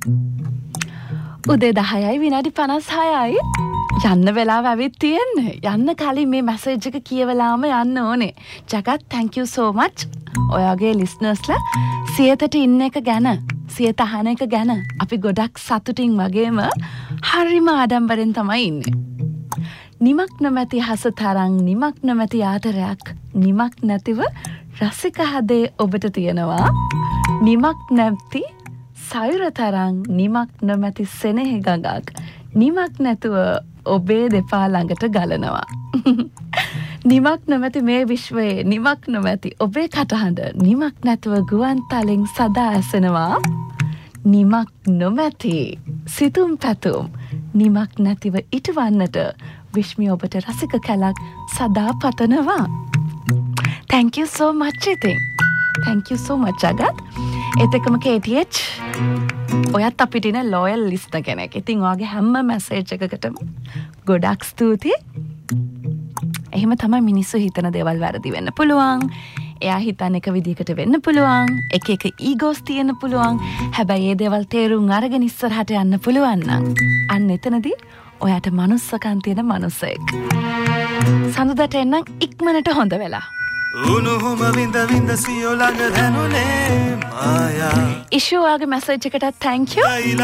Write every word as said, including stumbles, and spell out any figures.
උදේ දහයයි විනාඩි පනස් හයයි යන්න වෙලාව ඇවිත් තියෙන්නේ. යන්න කලින් මේ මැසේජ් එක කියවලාම යන්න ඕනේ. Jagath thank you so much. ඔයාගේ listenersලා සියයට ඉන්න එක ගැන, සියයට අහන එක ගැන අපි ගොඩක් සතුටින් වගේම හරිම ආඩම්බරෙන් තමයි ඉන්නේ. නිමක් නොමැති හස තරම්, නිමක් නොමැති ආදරයක්, නිමක් නැතිව රසික හදේ ඔබට තියෙනවා. නිමක් නැති සයුර තරම්, නිමක් නොමැති සෙනෙහ ගඟක්, නිමක් නැතුව ඔබේ දෙපා ළඟට ගලනවා. නිමක් නොමැති මේ විශ්වයේ, නිමක් නොමැති ඔබේ කටහඬ, නිමක් නැතුව ගුවන් තලෙන් සදා ඇසෙනවා. නිමක් නොමැති සිතුම් පැතුම්, නිමක් නැතිව ඉටවන්නට විශ්මි ඔබට රසික කැලක් සදා පතනවා. Thank you so much ඉතින්. Thank you so much අගත්. ඒත් එක්කම K T H ඔයත් අපිට ඉන ලෝයල් ලිස්ට් කෙනෙක්. ඉතින් ඔයාගේ හැම මැසේජ් එකකටම ගොඩක් ස්තුතියි. එහෙම තමයි මිනිස්සු හිතන දේවල් වැරදි වෙන්න පුළුවන්. එයා හිතන එක විදිහකට වෙන්න පුළුවන්. එක එක ඊගෝස් තියෙන්න පුළුවන්. හැබැයි මේ දේවල් තේරුම් අරගෙන ඉස්සරහට යන්න පුළුවන් නම් අන්න එතනදී ඔයාට මනුස්සකම් තියෙන මනුස්සයෙක්. සඳුදාට එන්නම් ඉක්මනට හොඳ වෙලා. උණුහුම විඳ විඳ සියෝ ළඟ දැනුනේ මායා. ඉෂුවාගේ මැසේජ් එකට thank you.